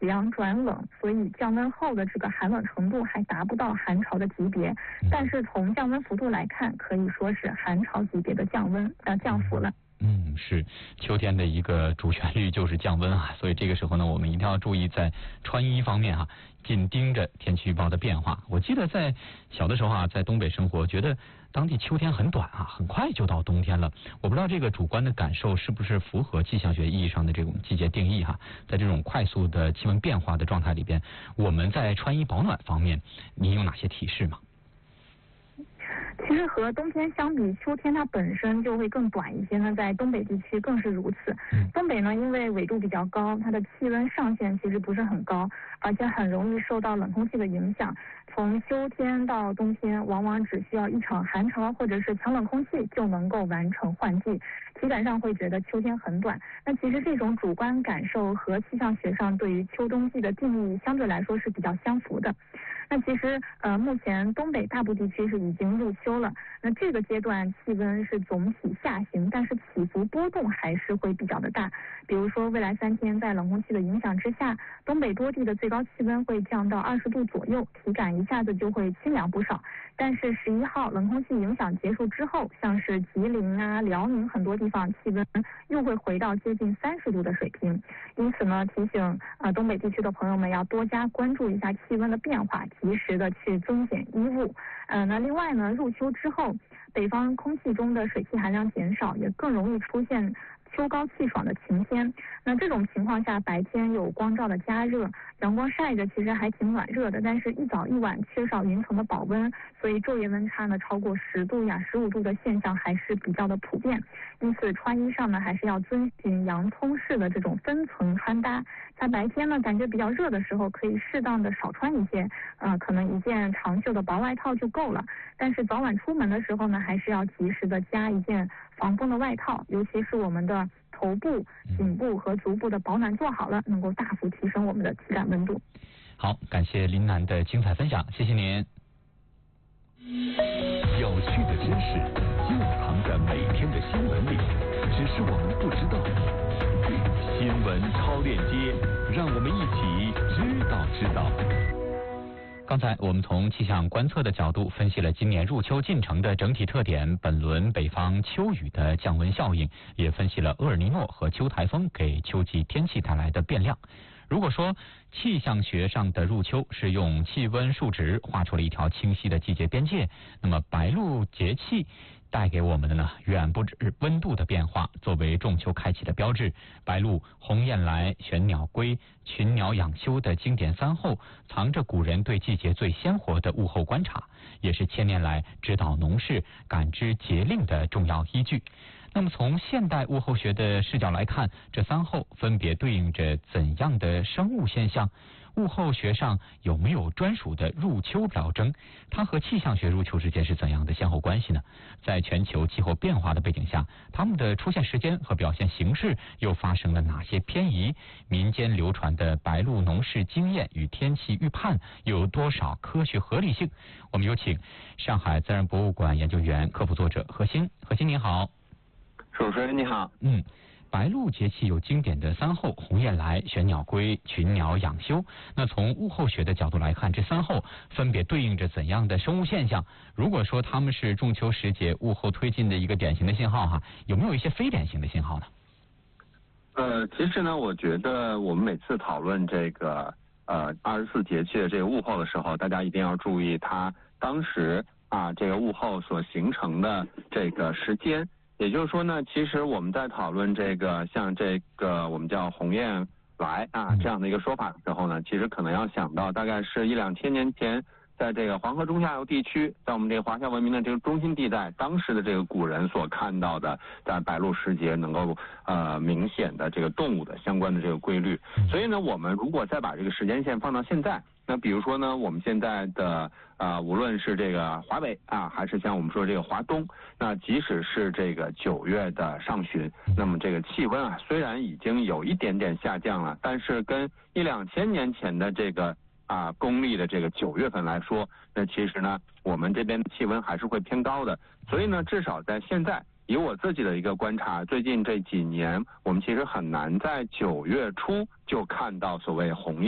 凉转冷，所以降温后的这个寒冷程度还达不到寒潮的级别，但是从降温幅度来看，可以说是寒潮级别的降幅了。 是秋天的一个主旋律就是降温啊，所以这个时候呢，我们一定要注意在穿衣方面紧盯着天气预报的变化。我记得在小的时候在东北生活，觉得当地秋天很短很快就到冬天了。我不知道这个主观的感受是不是符合气象学意义上的这种季节定义在这种快速的气温变化的状态里边，我们在穿衣保暖方面，您有哪些提示吗？ 其实和冬天相比，秋天它本身就会更短一些呢，在东北地区更是如此。东北呢，因为纬度比较高，它的气温上限其实不是很高，而且很容易受到冷空气的影响。从秋天到冬天，往往只需要一场寒潮或者是强冷空气就能够完成换季，体感上会觉得秋天很短。那其实这种主观感受和气象学上对于秋冬季的定义相对来说是比较相符的。那其实目前东北大部地区是已经入秋了，那这个阶段气温是总体下行，但是起伏波动还是会比较的大。比如说未来3天在冷空气的影响之下，东北多地的最高气温会降到20度左右，体感一下子就会清凉不少。但是11号冷空气影响结束之后，像是吉林辽宁很多地方气温又会回到接近30度的水平。因此呢，提醒东北地区的朋友们要多加关注一下气温的变化，及时的去增减衣物。那另外呢，入秋之后，北方空气中的水汽含量减少，也更容易出现秋高气爽的晴天。那这种情况下，白天有光照的加热，阳光晒着其实还挺暖热的，但是一早一晚缺少云层的保温，所以昼夜温差呢超过10度15度的现象还是比较的普遍。因此穿衣上呢还是要遵循洋葱式的这种分层穿搭。在白天呢感觉比较热的时候，可以适当的少穿一些，可能一件长袖的薄外套就够了。但是早晚出门的时候呢，还是要及时的加一件防风的外套，尤其是我们的头部、颈部和足部的保暖做好了，能够大幅提升我们的体感温度。 好，感谢林楠的精彩分享，谢谢您。 有趣的知识就藏在每天的新闻里，只是我们不知道。新闻超链接，让我们一起知道。 刚才我们从气象观测的角度分析了今年入秋进程的整体特点，本轮北方秋雨的降温效应，也分析了厄尔尼诺和秋台风给秋季天气带来的变量。如果说气象学上的入秋是用气温数值画出了一条清晰的季节边界，那么白露节气带给我们的呢，远不止温度的变化。作为仲秋开启的标志，白露、鸿雁来、玄鸟归、群鸟养休的经典3候，藏着古人对季节最鲜活的物候观察，也是千年来指导农事、感知节令的重要依据。那么从现代物候学的视角来看，这3候分别对应着怎样的生物现象？物候学上有没有专属的入秋表征？它和气象学入秋之间是怎样的先后关系呢？在全球气候变化的背景下，它们的出现时间和表现形式又发生了哪些偏移？民间流传的白露农事经验与天气预判又有多少科学合理性？我们有请上海自然博物馆研究员、科普作者何欣。何欣您好。 主持人你好。 白露节气有经典的3候：鸿雁来、玄鸟归、群鸟养休。那从物候学的角度来看，这3候分别对应着怎样的生物现象？如果说它们是仲秋时节物候推进的一个典型的信号有没有一些非典型的信号呢？ 其实呢，我觉得我们每次讨论这个24节气的这个物候的时候，大家一定要注意它当时这个物候所形成的这个时间。也就是说呢，其实我们在讨论这个像这个我们叫鸿雁来这样的一个说法的时候呢，其实可能要想到大概是1-2千年前，在这个黄河中下游地区，在我们这个华夏文明的这个中心地带，当时的这个古人所看到的在白露时节能够明显的这个动物的相关的这个规律。所以呢，我们如果再把这个时间线放到现在，那比如说呢，我们现在的无论是这个华北还是像我们说这个华东，那即使是这个9月的上旬，那么这个气温虽然已经有一点点下降了，但是跟1-2千年前的这个公历的这个9月份来说，那其实呢，我们这边的气温还是会偏高的。所以呢，至少在现在，以我自己的一个观察，最近这几年，我们其实很难在9月初就看到所谓鸿雁